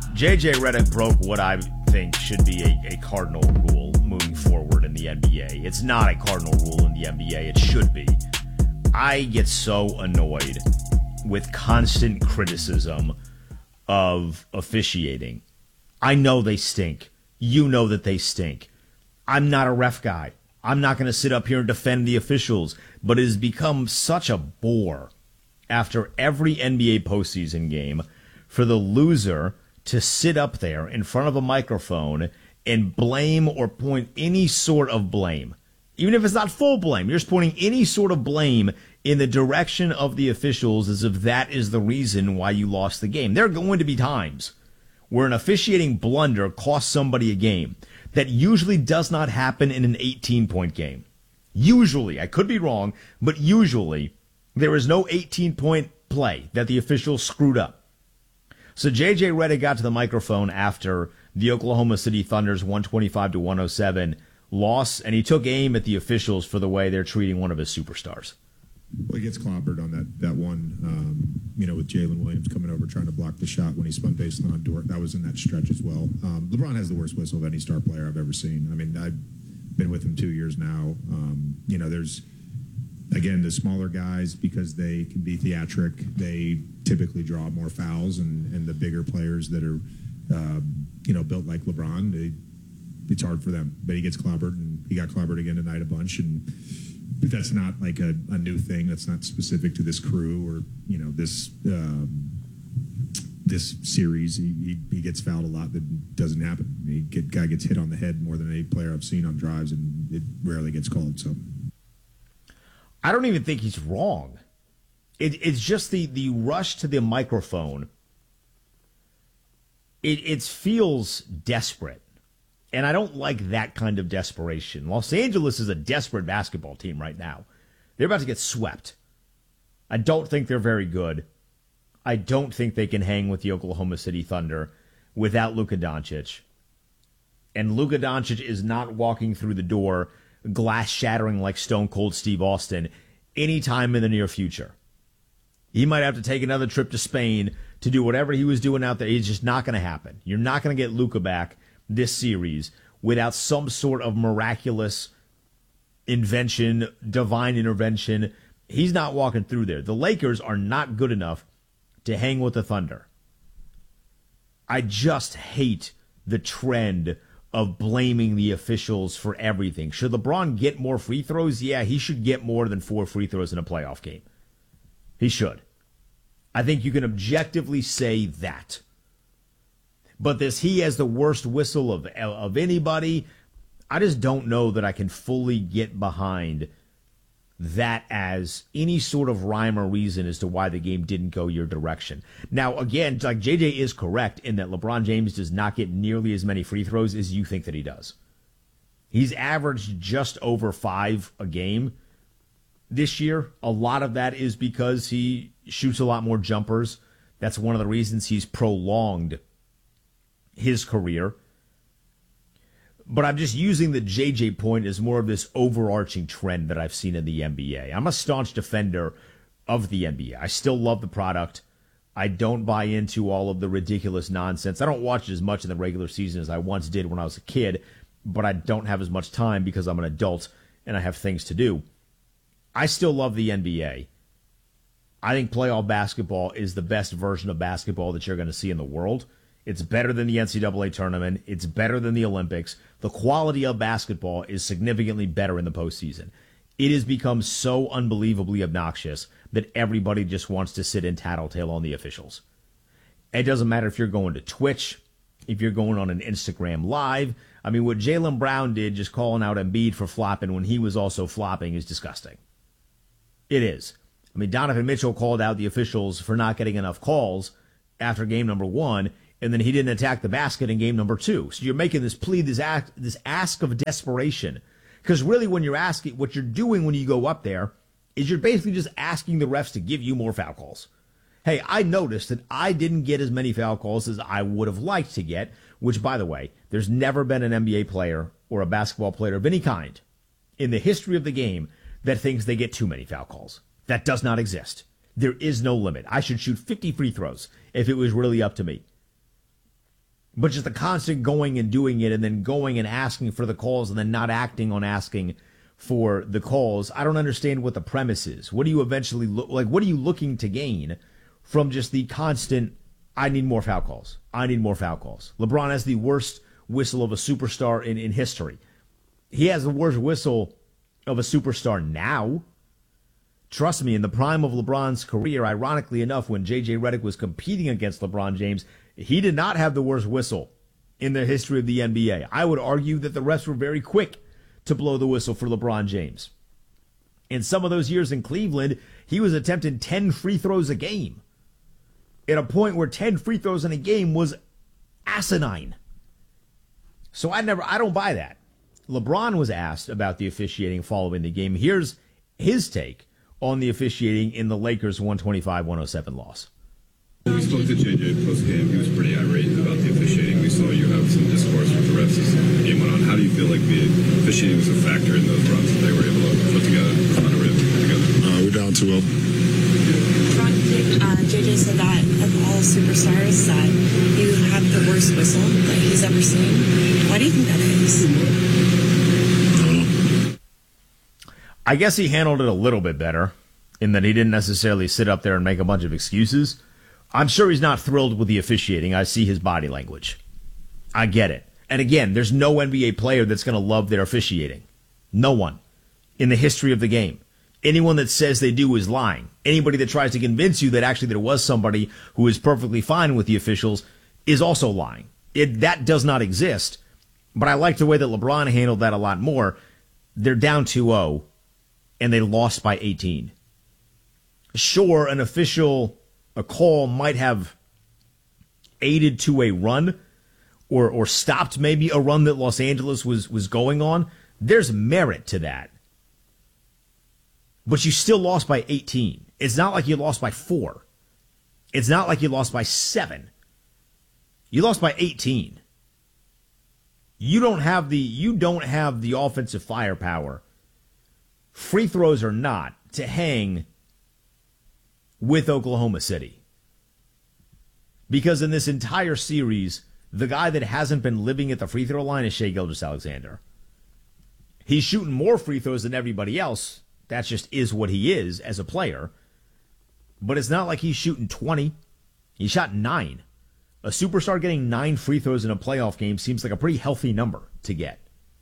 JJ Redick broke what I think should be a cardinal rule moving forward in the NBA. It's not a cardinal rule in the NBA. It should be. I get so annoyed with constant criticism of officiating. I know they stink. You know that they stink. I'm not a ref guy. I'm not going to sit up here and defend the officials, but it has become such a bore after every NBA postseason game for the loser to sit up there in front of a microphone and blame or point any sort of blame. Even if it's not full blame, you're just pointing any sort of blame in the direction of the officials as if that is the reason why you lost the game. There are going to be times where an officiating blunder costs somebody a game. That usually does not happen in an 18-point game. Usually, I could be wrong, but usually there is no 18-point play that the officials screwed up. So J.J. Redick got to the microphone after the Oklahoma City Thunder's 125-107 loss, and he took aim at the officials for the way they're treating one of his superstars. Well, he gets clobbered on that one, with Jalen Williams coming over trying to block the shot when he spun baseline on Dort. That was in that stretch as well. LeBron has the worst whistle of any star player I've ever seen. I mean, I've been with him 2 years now. There's, again, the smaller guys, because they can be theatric, they typically draw more fouls, and the bigger players that are, built like LeBron, it's hard for them. But he gets clobbered, and he got clobbered again tonight a bunch, and that's not like a new thing. That's not specific to this crew or this series. He gets fouled a lot. That doesn't happen. Guy gets hit on the head more than any player I've seen on drives, and it rarely gets called. So I don't even think he's wrong. It's just the rush to the microphone. It feels desperate. And I don't like that kind of desperation. Los Angeles is a desperate basketball team right now. They're about to get swept. I don't think they're very good. I don't think they can hang with the Oklahoma City Thunder without Luka Doncic. And Luka Doncic is not walking through the door glass shattering like Stone Cold Steve Austin anytime in the near future. He might have to take another trip to Spain to do whatever he was doing out there. It's just not going to happen. You're not going to get Luka back this series without some sort of miraculous invention, divine intervention. He's not walking through there. The Lakers are not good enough to hang with the Thunder. I just hate the trend of blaming the officials for everything. Should LeBron get more free throws? Yeah, he should get more than 4 free throws in a playoff game. He should. I think you can objectively say that. But he has the worst whistle of anybody. I just don't know that I can fully get behind that as any sort of rhyme or reason as to why the game didn't go your direction. Now, again, like JJ is correct in that LeBron James does not get nearly as many free throws as you think that he does. He's averaged just over 5 a game this year. A lot of that is because he shoots a lot more jumpers. That's one of the reasons he's prolonged his career. But I'm just using the JJ point as more of this overarching trend that I've seen in the NBA. I'm a staunch defender of the NBA. I still love the product. I don't buy into all of the ridiculous nonsense. I don't watch it as much in the regular season as I once did when I was a kid, but I don't have as much time because I'm an adult and I have things to do. I still love the NBA. I think playoff basketball is the best version of basketball that you're going to see in the world. It's better than the NCAA tournament. It's better than the Olympics. The quality of basketball is significantly better in the postseason. It has become so unbelievably obnoxious that everybody just wants to sit and tattletale on the officials. It doesn't matter if you're going to Twitch, if you're going on an Instagram Live. I mean, what Jaylen Brown did just calling out Embiid for flopping when he was also flopping is disgusting. It is. I mean, Donovan Mitchell called out the officials for not getting enough calls after game number 1, and then he didn't attack the basket in game number 2. So you're making this plea, this ask of desperation. Because really when you're asking, what you're doing when you go up there is you're basically just asking the refs to give you more foul calls. Hey, I noticed that I didn't get as many foul calls as I would have liked to get, which, by the way, there's never been an NBA player or a basketball player of any kind in the history of the game that thinks they get too many foul calls. That does not exist. There is no limit. I should shoot 50 free throws if it was really up to me. But just the constant going and doing it and then going and asking for the calls and then not acting on asking for the calls. I don't understand what the premise is. What do you eventually what are you looking to gain from just the constant, I need more foul calls. I need more foul calls. LeBron has the worst whistle of a superstar in history. He has the worst whistle of a superstar now. Trust me, in the prime of LeBron's career, ironically enough, when J.J. Redick was competing against LeBron James, he did not have the worst whistle in the history of the NBA. I would argue that the refs were very quick to blow the whistle for LeBron James. In some of those years in Cleveland, he was attempting 10 free throws a game. At a point where 10 free throws in a game was asinine. So I don't buy that. LeBron was asked about the officiating following the game. Here's his take on the officiating in the Lakers' 125-107 loss. We spoke to JJ post-game. He was pretty irate about the officiating. We saw you have some discourse with the refs as the game went on. How do you feel like the officiating was a factor in those runs that they were able to put together, we're down 2-0. JJ said that of all superstars that you have the worst whistle that he's ever seen. Why do you think that is? I don't know. I guess he handled it a little bit better in that he didn't necessarily sit up there and make a bunch of excuses. I'm sure he's not thrilled with the officiating. I see his body language. I get it. And again, there's no NBA player that's going to love their officiating. No one in the history of the game. Anyone that says they do is lying. Anybody that tries to convince you that actually there was somebody who is perfectly fine with the officials is also lying. That does not exist. But I like the way that LeBron handled that a lot more. They're down 2-0, and they lost by 18. Sure, a call might have aided to a run or stopped maybe a run that Los Angeles was going on. There's merit to that. But you still lost by 18. It's not like you lost by 4. It's not like you lost by 7. You lost by 18. You don't have the offensive firepower, free throws or not, to hang with Oklahoma City. Because in this entire series, the guy that hasn't been living at the free throw line is Shai Gilgeous-Alexander. He's shooting more free throws than everybody else. That just is what he is as a player. But it's not like he's shooting 20. He shot 9. A superstar getting 9 free throws in a playoff game seems like a pretty healthy number to get.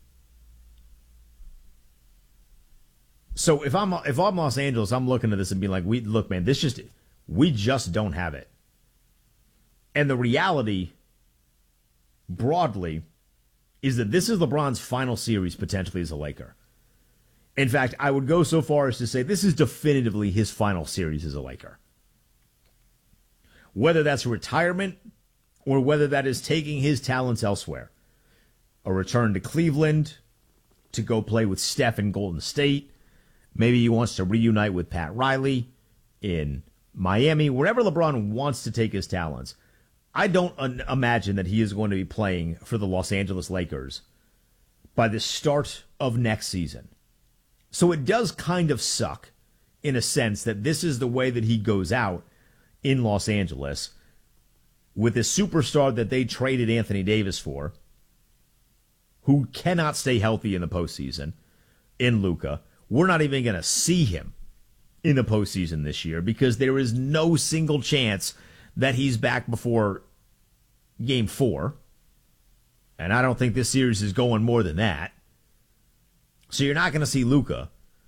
So if I'm Los Angeles, I'm looking at this and being like, look, man, we just don't have it. And the reality, broadly, is that this is LeBron's final series potentially as a Laker. In fact, I would go so far as to say this is definitively his final series as a Laker. Whether that's retirement or whether that is taking his talents elsewhere. A return to Cleveland to go play with Steph in Golden State. Maybe he wants to reunite with Pat Riley in Miami. Wherever LeBron wants to take his talents. I don't imagine that he is going to be playing for the Los Angeles Lakers by the start of next season. So it does kind of suck in a sense that this is the way that he goes out in Los Angeles with this superstar that they traded Anthony Davis for, who cannot stay healthy in the postseason, in Luka. We're not even going to see him in the postseason this year because there is no single chance that he's back before Game 4. And I don't think this series is going more than that. So you're not going to see Luka.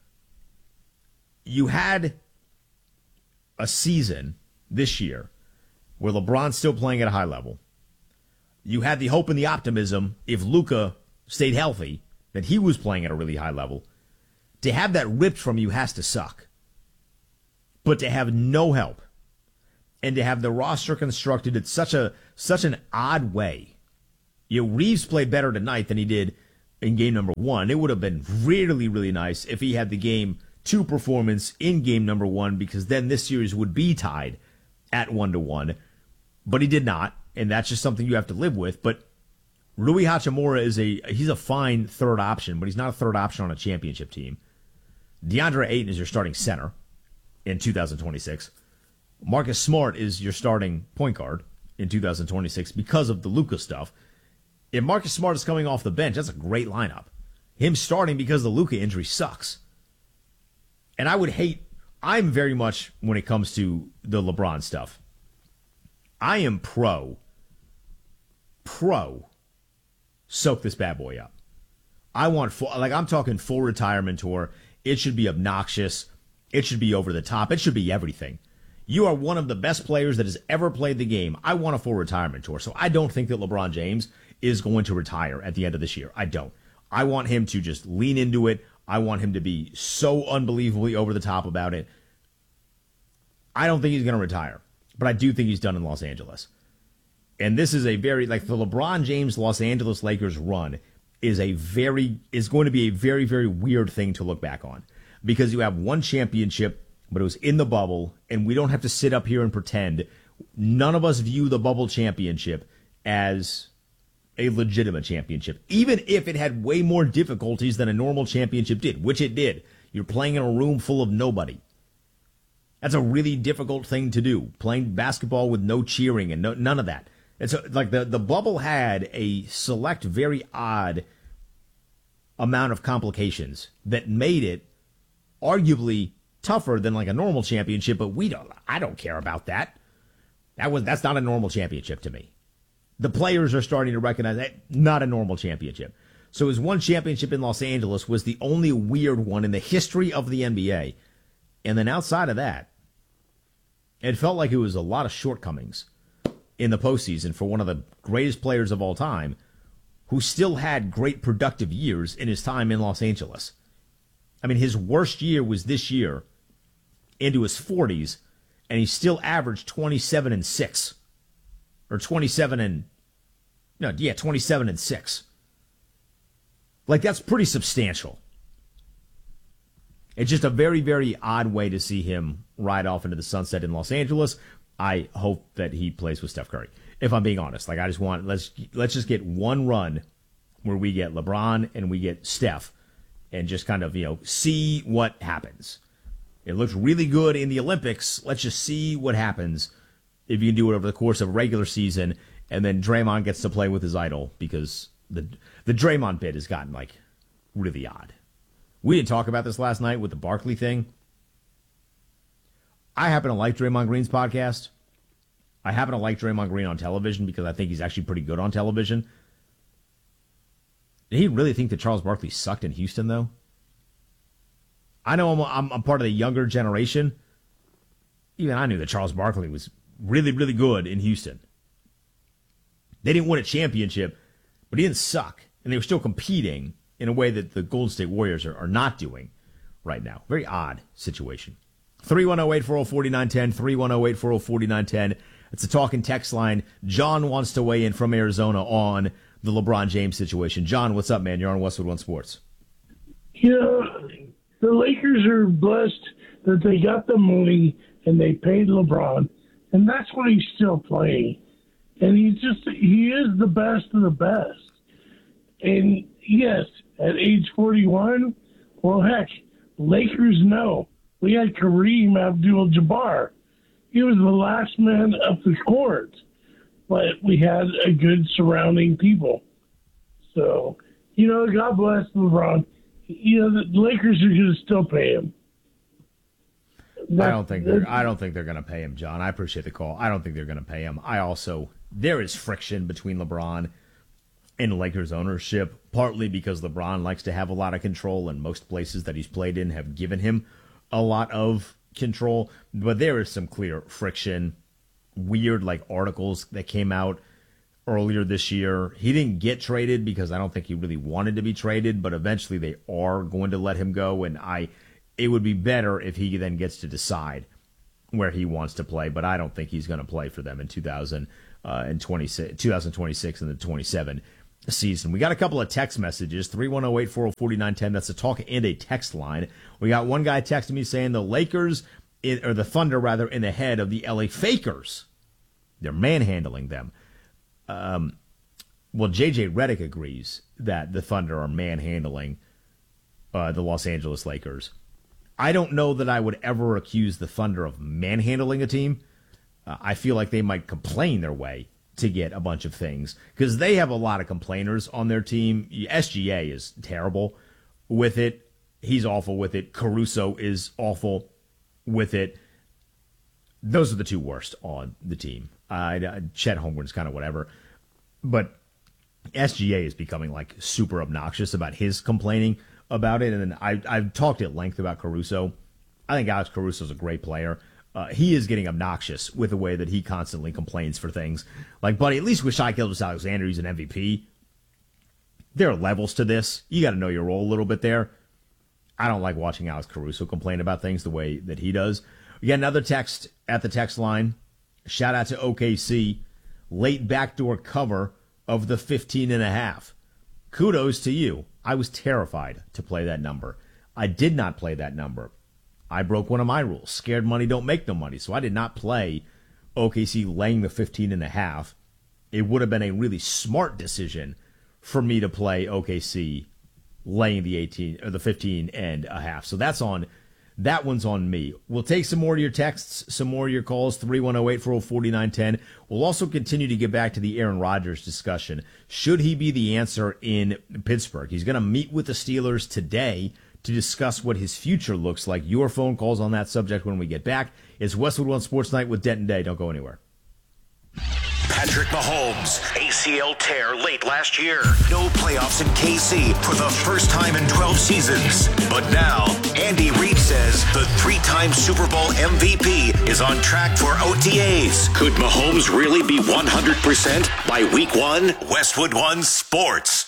You had a season this year where LeBron's still playing at a high level. You had the hope and the optimism, if Luka stayed healthy, that he was playing at a really high level. To have that ripped from you has to suck. But to have no help and to have the roster constructed in such an odd way. Reeves played better tonight than he did in game number 1. It would have been really, really nice if he had the game 2 performance in game number 1 because then this series would be tied at 1-1. But he did not, and that's just something you have to live with. But Rui Hachimura he's a fine third option, but he's not a third option on a championship team. DeAndre Ayton is your starting center in 2026. Marcus Smart is your starting point guard in 2026 because of the Luka stuff. If Marcus Smart is coming off the bench, that's a great lineup. Him starting because the Luka injury sucks. And I'm very much, when it comes to the LeBron stuff, I am pro, soak this bad boy up. I want, I'm talking full retirement tour. It should be obnoxious. It should be over the top. It should be everything. You are one of the best players that has ever played the game. I want a full retirement tour. So I don't think that LeBron James is going to retire at the end of this year. I don't. I want him to just lean into it. I want him to be so unbelievably over the top about it. I don't think he's going to retire, but I do think he's done in Los Angeles. And this is a very, the LeBron James Los Angeles Lakers run is going to be a very, very weird thing to look back on, because you have one championship, but it was in the bubble, and we don't have to sit up here and pretend. None of us view the bubble championship as a legitimate championship, even if it had way more difficulties than a normal championship did, which it did. You're playing in a room full of nobody. That's a really difficult thing to do, playing basketball with no cheering and none of that. And so, the bubble had a select, very odd amount of complications that made it arguably tougher than a normal championship, but I don't care about that. That's not a normal championship to me. The players are starting to recognize that not a normal championship. So his one championship in Los Angeles was the only weird one in the history of the NBA. And then outside of that, it felt like it was a lot of shortcomings in the postseason for one of the greatest players of all time, who still had great productive years in his time in Los Angeles. I mean, his worst year was this year into his 40s, and he still averaged 27-6. Or 27-6. That's pretty substantial. It's just a very, very odd way to see him ride off into the sunset in Los Angeles. I hope that he plays with Steph Curry. If I'm being honest, I just want, let's just get one run where we get LeBron and we get Steph, and just kind of, see what happens. It looked really good in the Olympics. Let's just see what happens if you can do it over the course of a regular season, and then Draymond gets to play with his idol, because the Draymond bit has gotten really odd. We didn't talk about this last night with the Barkley thing. I happen to like Draymond Green's podcast. I happen to like Draymond Green on television because I think he's actually pretty good on television. Did he really think that Charles Barkley sucked in Houston, though? I know I'm part of the younger generation. Even I knew that Charles Barkley was really, really good in Houston. They didn't win a championship, but he didn't suck. And they were still competing in a way that the Golden State Warriors are not doing right now. Very odd situation. 310-840-4910, 310-840-4910. It's a talk and text line. John wants to weigh in from Arizona on the LeBron James situation. John, what's up, man? You're on Westwood One Sports. The Lakers are blessed that they got the money and they paid LeBron, and that's why he's still playing. And he is the best of the best. And yes, at age 41, well, heck, Lakers know. We had Kareem Abdul-Jabbar. He was the last man up the court, but we had a good surrounding people. So, God bless LeBron. The Lakers are going to still pay him. I don't think they're going to pay him, John. I appreciate the call. I don't think they're going to pay him. There is friction between LeBron and Lakers ownership, partly because LeBron likes to have a lot of control, and most places that he's played in have given him a lot of control. But there is some clear friction, weird articles that came out earlier this year. He didn't get traded because I don't think he really wanted to be traded, but eventually they are going to let him go, and it would be better if he then gets to decide where he wants to play, but I don't think he's going to play for them in 2026 and the 27 season. We got a couple of text messages, 310-840-4910. That's a talk and a text line. We got one guy texting me saying the the Thunder rather, in the head of the LA Fakers. They're manhandling them. Well, JJ Redick agrees that the Thunder are manhandling the Los Angeles Lakers. I don't know that I would ever accuse the Thunder of manhandling a team. I feel like they might complain their way to get a bunch of things because they have a lot of complainers on their team. SGA is terrible with it. He's awful with it. Caruso is awful with it. Those are the two worst on the team. Chet Holmgren's kind of whatever. But SGA is becoming like super obnoxious about his complaining about it. And then I've talked at length about Caruso. I think Alex Caruso is a great player. He is getting obnoxious with the way that he constantly complains for things. Like, buddy, at least with Shai Gilgeous-Alexander, he's an MVP. There are levels to this. You got to know your role a little bit there. I don't like watching Alex Caruso complain about things the way that he does. We got another text at the text line. Shout out to OKC. Late backdoor cover of the 15.5. Kudos to you. I was terrified to play that number. I did not play that number. I broke one of my rules. Scared money don't make no money. So I did not play OKC laying the 15.5. It would have been a really smart decision for me to play OKC laying the 18 or the 15.5. So that one's on me. We'll take some more of your texts, some more of your calls, 310-840-4910. We'll also continue to get back to the Aaron Rodgers discussion. Should he be the answer in Pittsburgh? He's going to meet with the Steelers today to discuss what his future looks like. Your phone calls on that subject when we get back. It's Westwood One Sports Night with Denton Day. Don't go anywhere. Patrick Mahomes, ACL tear late last year. No playoffs in KC for the first time in 12 seasons. But now, Andy Reid says the three-time Super Bowl MVP is on track for OTAs. Could Mahomes really be 100% by week 1? Westwood One Sports.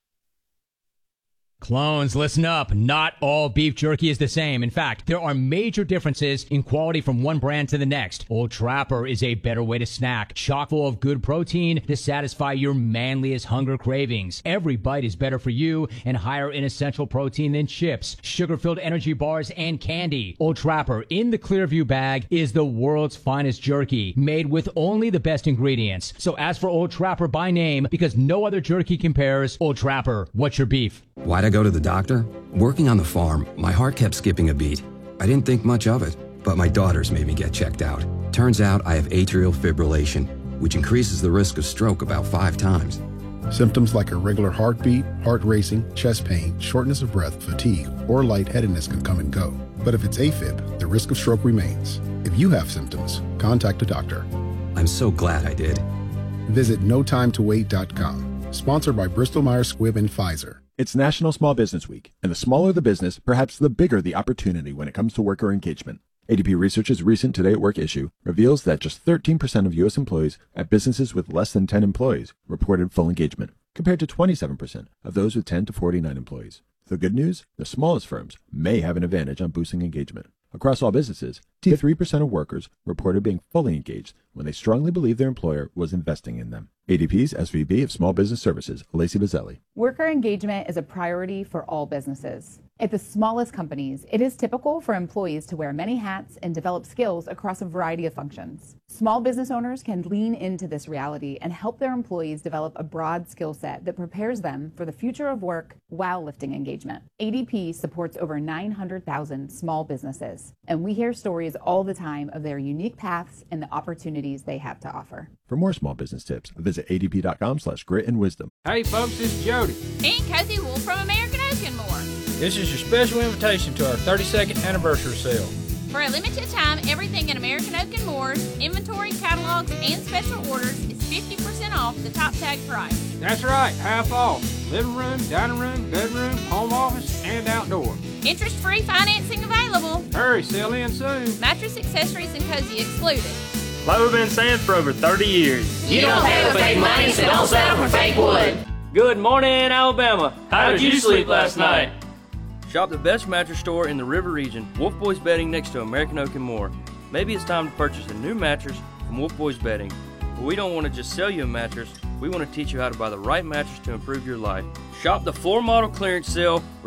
Clones, listen up. Not all beef jerky is the same. In fact, there are major differences in quality from one brand to the next. Old Trapper is a better way to snack, chock full of good protein to satisfy your manliest hunger cravings. Every bite is better for you and higher in essential protein than chips, sugar-filled energy bars, and candy. Old Trapper in the Clearview bag is the world's finest jerky, made with only the best ingredients. So ask for Old Trapper by name because no other jerky compares. Old Trapper, what's your beef? Why'd I go to the doctor? Working on the farm, my heart kept skipping a beat. I didn't think much of it, but my daughters made me get checked out. Turns out I have atrial fibrillation, which increases the risk of stroke about 5 times. Symptoms like irregular heartbeat, heart racing, chest pain, shortness of breath, fatigue, or lightheadedness can come and go. But if it's AFib, the risk of stroke remains. If you have symptoms, contact a doctor. I'm so glad I did. Visit notimetowait.com. Sponsored by Bristol Myers Squibb and Pfizer. It's National Small Business Week, and the smaller the business, perhaps the bigger the opportunity when it comes to worker engagement. ADP Research's recent Today at Work issue reveals that just 13% of U.S. employees at businesses with less than 10 employees reported full engagement, compared to 27% of those with 10 to 49 employees. The good news? The smallest firms may have an advantage on boosting engagement. Across all businesses, 3% of workers reported being fully engaged when they strongly believed their employer was investing in them. ADP's SVP of Small Business Services, Lacey Bazzelli. Worker engagement is a priority for all businesses. At the smallest companies, it is typical for employees to wear many hats and develop skills across a variety of functions. Small business owners can lean into this reality and help their employees develop a broad skill set that prepares them for the future of work while lifting engagement. ADP supports over 900,000 small businesses, and we hear stories all the time of their unique paths and the opportunities they have to offer. For more small business tips, visit adp.com/grit and wisdom. Hey folks, this is Jody. And Cozy Wolf from American Oak and More. This is your special invitation to our 32nd anniversary sale. For a limited time, everything at American Oak and Moore's, inventory, catalogs, and special orders is 50% off the top tag price. That's right, half off. Living room, dining room, bedroom, home office, and outdoor. Interest-free financing available. Hurry, sell in soon. Mattress, accessories, and cozy excluded. Like we've been saying for over 30 years. You don't pay with fake money, so don't settle for fake wood. Good morning, Alabama. How did you sleep last night? Shop the best mattress store in the River region, Wolf Boys Bedding next to American Oak and More. Maybe it's time to purchase a new mattress from Wolf Boys Bedding. But we don't want to just sell you a mattress. We want to teach you how to buy the right mattress to improve your life. Shop the floor model clearance sale